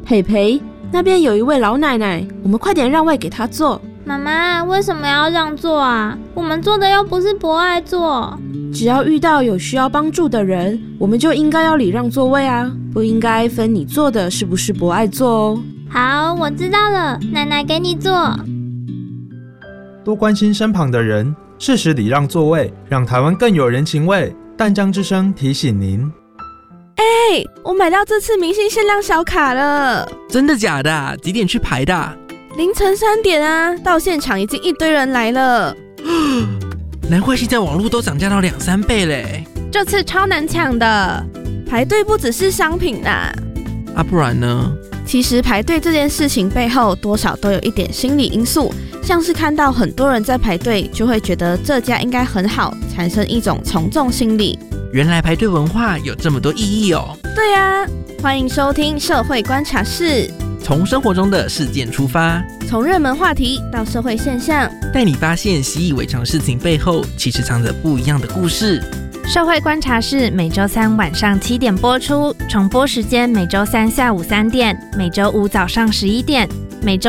培培，那边有一位老奶奶，我们快点让位给她坐。 妈妈，为什么要让座啊？我们做的又不是博爱座。 只要遇到有需要帮助的人，我们就应该要礼让座位啊，不应该分你坐的是不是博爱座哦。 好，我知道了，奶奶给你坐。 多关心身旁的人，适时礼让座位，让台湾更有人情味。淡江之声提醒您。 我买到这次明星限量小卡了。 真的假的？几点去排的？ 凌晨3点啊，到现场已经一堆人来了。 难怪现在网络都涨价到2-3倍嘞。 这次超难抢的，排队不只是商品啦。 不然呢？ 其实排队这件事情背后多少都有一点心理因素，像是看到很多人在排队，就会觉得这家应该很好，产生一种从众心理。 原来排队文化有这么多意义哦。 对啊，欢迎收听社会观察室， 从生活中的事件出发， 从热门话题到社会现象， 带你发现习以为常事情背后其实藏着不一样的故事。 社会观察室每周3晚上7点播出，重播时间每周3下午3点，每周5早上11点，每周